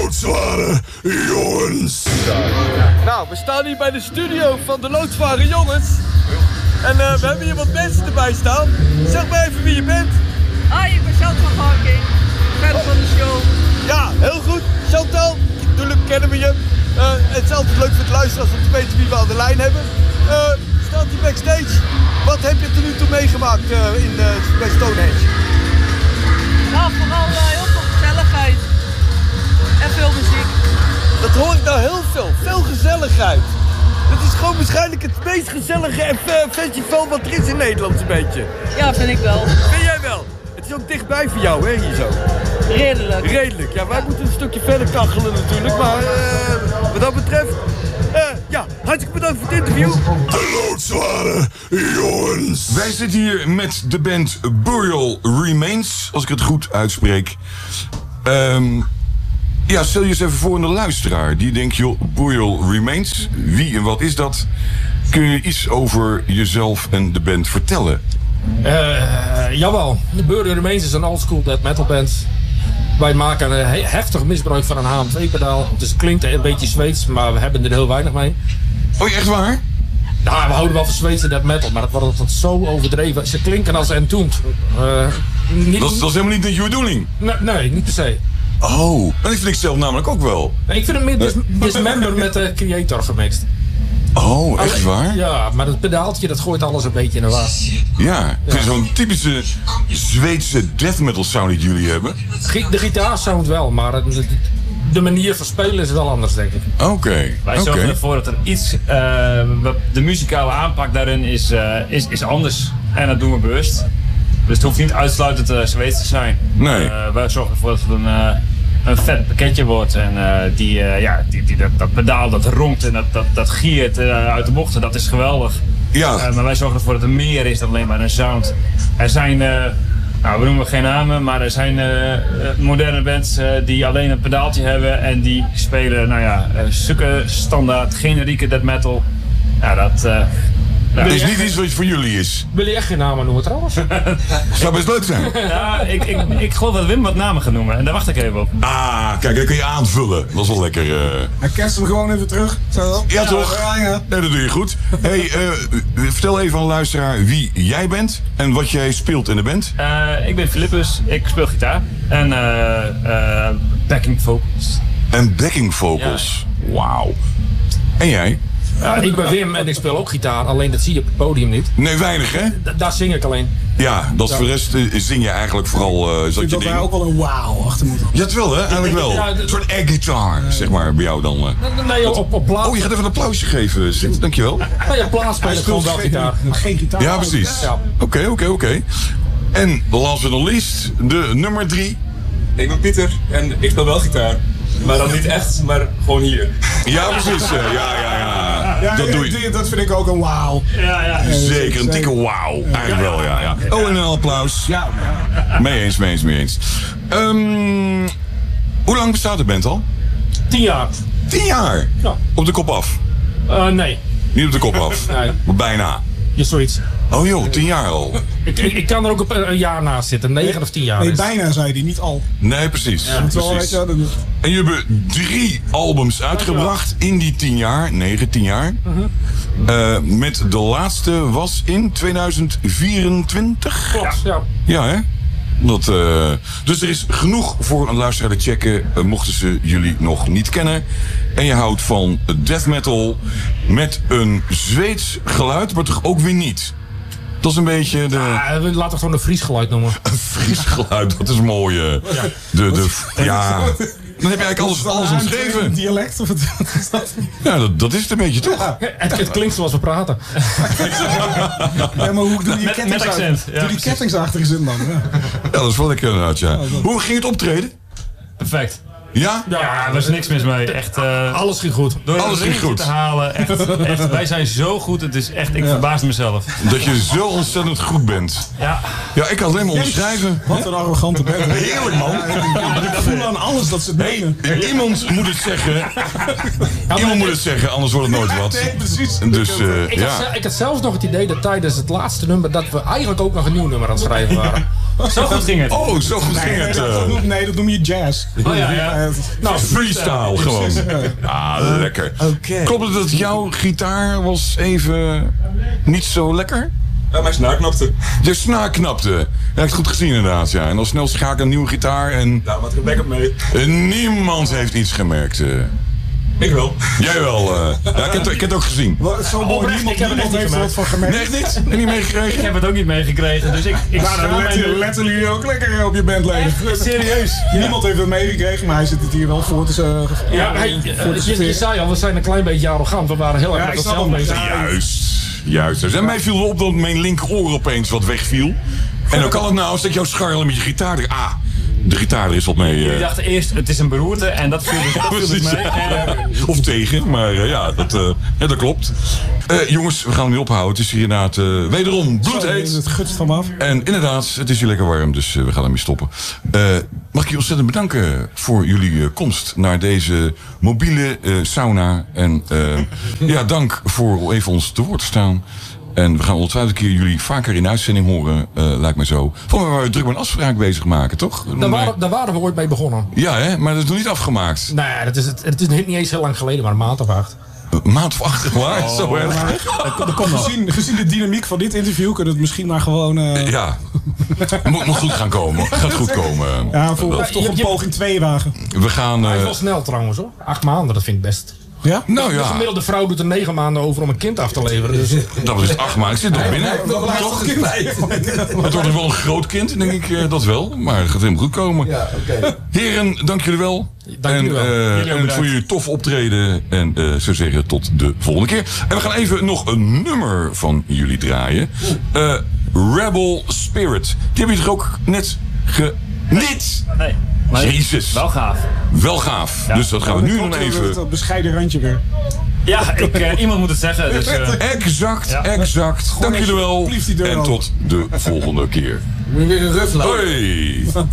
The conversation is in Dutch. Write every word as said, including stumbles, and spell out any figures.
loodzware jongens. Nou, we staan hier bij de studio van de loodzware jongens. En uh, we hebben hier wat mensen erbij staan. Zeg maar even wie je bent. Hoi, ik ben Chantal Harking, fan van de show. Ja, heel goed. Chantal, natuurlijk kennen we je. Uh, het is altijd leuk voor het luisteren als we te weten wie we aan de lijn hebben. Uh, staat hier backstage. Wat heb je tot nu toe meegemaakt uh, in, uh, bij Stonehenge? Nou, vooral uh, heel veel gezelligheid. En veel muziek. Dat hoor ik nou heel veel. Veel gezelligheid. Het is gewoon waarschijnlijk het meest gezellige festival wat er is in Nederland, een beetje. Ja, vind ik wel. Vind jij wel? Het is ook dichtbij voor jou, hè, hier zo. Redelijk. Redelijk. Ja, wij moeten een stukje verder kachelen natuurlijk, maar uh, wat dat betreft... Uh, ja, hartstikke bedankt voor het interview. De loodzware jongens. Wij zitten hier met de band Burial Remains, als ik het goed uitspreek. Um, ja, stel je eens even voor aan de luisteraar. Die denkt, joh, Burial Remains, wie en wat is dat? Kun je iets over jezelf en de band vertellen? Uh, jawel, de Burial Remains is een oldschool death metal band. Wij maken een he- heftig misbruik van een H M twee-pedaal. Dus het klinkt een beetje Zweeds, maar we hebben er heel weinig mee. Oh, echt waar? Nou, we houden wel van Zweedse death metal, maar dat wordt altijd zo overdreven. Ze klinken als Entombed. Uh, niet... dat, dat is helemaal niet je bedoeling? Nee, nee, niet per se. Oh, en dat vind ik zelf namelijk ook wel. Nee, ik vind het meer dis- Dismember met de Creator gemixt. Oh, echt waar? Ja, maar dat pedaaltje dat gooit alles een beetje in de war. Ja, het is zo'n typische Zweedse death metal sound die jullie hebben. De gitaarsound wel, maar de, de manier van spelen is wel anders, denk ik. Oké. Okay. Wij zorgen okay. ervoor dat er iets, uh, de muzikale aanpak daarin is, uh, is, is anders. En dat doen we bewust. Dus het hoeft niet uitsluitend uh, Zweeds te zijn. Nee. Uh, wij zorgen ervoor dat het een, uh, een vet pakketje wordt. En uh, die, uh, ja, die, die, dat, dat pedaal dat ronkt en dat, dat, dat giert uh, uit de bochten, dat is geweldig. Ja. Uh, maar wij zorgen ervoor dat er meer is dan alleen maar een sound. Er zijn, uh, nou we noemen geen namen, maar er zijn uh, moderne bands uh, die alleen een pedaaltje hebben. En die spelen, nou ja, uh, zulke standaard, generieke death metal. Ja, dat... Uh, Ja. Het is niet iets wat voor jullie is. Wil je echt geen namen noemen trouwens? Zou best leuk zijn. Ja, ik, ik, ik geloof dat Wim wat namen gaat noemen en daar wacht ik even op. Ah, kijk, dan kun je aanvullen. Dat is wel lekker. Uh... Hij kerst hem gewoon even terug. Zo. Ja, toch? Ja, ja. Nee, dat doe je goed. Hey, uh, vertel even aan de luisteraar wie jij bent en wat jij speelt in de band. Uh, ik ben Philippus, ik speel gitaar en uh, uh, backing vocals. En backing vocals. Ja. Wauw. En jij? Ja, ik ben Wim en ik speel ook gitaar, alleen dat zie je op het podium niet. Nee, weinig hè? D- daar zing ik alleen. Ja, dat is voor de rest uh, zing je eigenlijk vooral uh, Ik vind dat daar ook wel een wauw achter moet. Ja, het wel hè? Eigenlijk wel. Ja, een soort air guitar, zeg maar, bij jou dan. Uh. Nee, op, op plaats. Oh, je gaat even een applausje geven, Sint. Dankjewel. Nee, ja, plaats speel ik gewoon wel gitaar. Geen gitaar. Ja, precies. Oké, oké, oké. En last but not least, de nummer drie. Ik ben Pieter en ik speel wel gitaar. Maar dan niet echt, maar gewoon hier. Ja, precies. Ja, ja, ja. Ja, dat doe je. Dat vind ik ook een wauw. Ja, ja. Zeker, een dikke wauw. Eigenlijk wel, ja, ja. Oh, en een applaus. Ja. Mee eens, mee eens, mee eens. Um, hoe lang bestaat de band al? Tien jaar. Tien jaar? Ja. Op de kop af? Uh, nee. Niet op de kop af? Nee. Maar bijna. Ja, zoiets. Oh joh, tien jaar al. Ik, ik, ik kan er ook een jaar naast zitten, negen of tien jaar. Nee, is. bijna zei hij, niet al. Nee, precies. Ja, precies. Wel, weet je, dat... En jullie hebben drie albums uitgebracht in die tien jaar. Negen, tien jaar. Uh, met de laatste was in tweeduizend vierentwintig. Klopt, ja. Ja, hè? Dat, uh, dus er is genoeg voor een luisteraar te checken, uh, mochten ze jullie nog niet kennen. En je houdt van death metal met een Zweeds geluid, maar toch ook weer niet. Dat is een beetje de... Ja, laten we gewoon een Fries geluid noemen. Een Fries geluid, dat is mooi. Uh, Ja. De, de, ja, dan heb je eigenlijk alles, alles omschreven. Dialect of wat is dat? Ja, dat, dat is het een beetje toch? Ja. Het, het klinkt zoals we praten. Ja, maar hoe doe je Met, met accent. Ja, doe die kettingsachter eens in dan? Ja. Ja, dat is wel lekker inderdaad, ja. Hoe ging het optreden? Perfect. Ja? Ja, er is niks mis mee. Echt, uh, Alles ging goed. Door Alles een ging ringetje goed. te halen. Echt, echt, wij zijn zo goed. Het is echt, ik verbaas mezelf. Dat je zo ontzettend goed bent. Ja. Ja, ik kan alleen maar onderschrijven. Wat een arrogante band. Heerlijk, man. Ik voel aan alles dat ze delen. Iemand moet het zeggen. Iemand moet het zeggen, anders wordt het nooit wat. Nee, precies. Dus, uh, Ik, ja. had, ik had zelfs nog het idee dat tijdens het laatste nummer... dat we eigenlijk ook nog een nieuw nummer aan het schrijven waren. Zo goed ging het. Oh, zo goed ging Nee, het. dat, eh. dat noem, nee, dat noem je jazz. Oh ja, ja. Nou, freestyle gewoon. Ah, lekker. Oké. Klopt het dat jouw gitaar was even niet zo lekker? Ja, mijn snaar knapte. Je snaar knapte. Ja, ik heb het goed gezien inderdaad, ja. En al snel schaak een nieuwe gitaar en Daarom had ik een backup mee. eh, niemand heeft iets gemerkt. eh. Ik wel. Jij wel. eh. Ja, ik heb, het- ik heb het ook gezien. Wat, zo mooi, Oprecht, niemand, ik heb er niemand echt heeft er niet wat van gemerkt. Nee, echt niet? Heb je niet Ik meegekregen? heb het ook niet meegekregen, dus ik, ik Nou, dan schaam mij letten, nu. letten jullie ook lekker op je bandleden. Serieus. Niemand heeft het meegekregen, maar hij zit het hier wel voor te zeggen. Ja, hij, eh, je, je zei al, we zijn een klein beetje arrogant. We waren heel erg Ja, met ik snap onszelf hem. bezig. Ja, Juist. Juist. En mij viel op dat mijn linkeroor opeens wat wegviel. En dan kan het nou als dat jouw scharrel met je gitaar... er- Ah, de gitaar er is wat mee. eh. Ik dacht eerst, het is een beroerte en dat viel dus, dat viel dus Precies. mee. En, eh, Of tegen, maar eh, ja, dat, eh, ja, dat klopt. Eh, jongens, we gaan hem nu ophouden. Het is hier inderdaad eh, wederom bloedheet. Het gutst van me af. En inderdaad, het is hier lekker warm, dus eh, we gaan ermee stoppen. Eh, mag ik je ontzettend bedanken voor jullie eh, komst naar deze mobiele eh, sauna. En eh, ja, dank voor even ons te woord te staan. En we gaan ongetwijfeld een keer jullie vaker in uitzending horen, eh, lijkt mij zo. Van we waren druk met een afspraak bezig maken, toch? Daar waren, daar waren we ooit mee begonnen. Ja, hè? Maar dat is nog niet afgemaakt. Nee, dat is, het, het is niet eens heel lang geleden, maar een maand of acht. Een maand of acht, waar? Zo erg. Gezien, gezien de dynamiek van dit interview kunnen we het misschien maar gewoon... eh, Ja, moet, moet goed gaan komen. Gaat goed komen. ja, voor, of toch je- een je- poging twee wagen. We gaan... Hij is eh, wel snel trouwens hoor. Acht maanden, dat vind ik best. Ja? nou De ja, gemiddelde vrouw doet er negen maanden over om een kind af te leveren. Dus dat is acht maanden. Ik zit nog binnen. Toch? Het wordt wel een groot kind, denk ik eh, dat wel. Maar het gaat helemaal goed komen. Ja, oké. Heren, dank jullie wel. Dank en, jullie wel. eh, Jullie ook en bedankt. voor jullie tof optreden. En eh zo zeggen tot de volgende keer. En we gaan even nog een nummer van jullie draaien. Eh, Rebel Spirit. Die heb je toch ook net ge... Niet! nee, maar Jezus. wel gaaf. Wel gaaf. Dus dat gaan we nu nog even... Dat bescheiden randje weer. Ja, ik, eh, iemand moet het zeggen. Dus, eh, Exact, Ja. exact. Dank jullie wel. Blieft die deur En open. tot de volgende keer. Moet je weer een ruf laten. Hoi!